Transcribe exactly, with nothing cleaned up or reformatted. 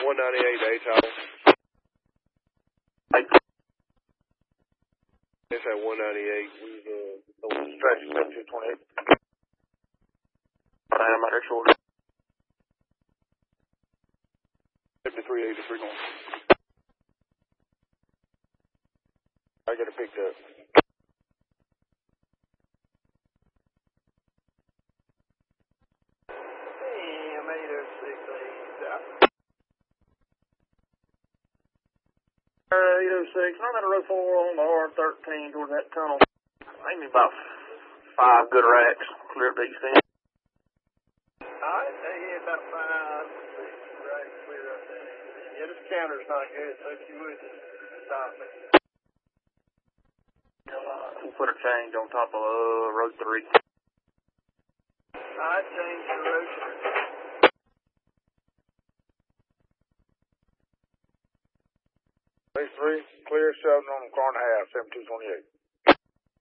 one ninety-eight to eight Tower. It's at one ninety-eight. We uh, on stretch seventy-two twenty-eight. I'm out here short. fifty-three eighty-three north. I get it picked up. Damn, eight oh six eight out. Uh, eight oh six, I'm at a road four on the R thirteen towards that tunnel. I need about five good racks clear up the east end. Alright, they hit about five, six racks clear up there. Yeah, this counter's not good, so if you would just stop me. We'll put a change on top of uh, road three. I changed the road three. Base three, clear seven on the car and a half, seventy-two twenty-eight.